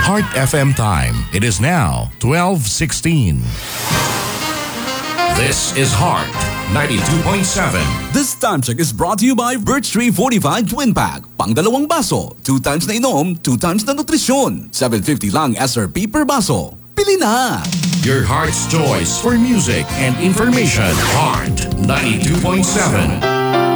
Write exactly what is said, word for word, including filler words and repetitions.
Heart F M time. It is now twelve sixteen. This is Heart ninety-two point seven. This time check is brought to you by Birch Tree forty-five Twin Pack. Pang dalawang baso, two times na inom, two times na nutrisyon. seven fifty lang S R P per baso. Pili na! Your heart's choice for music and information. Heart ninety-two point seven.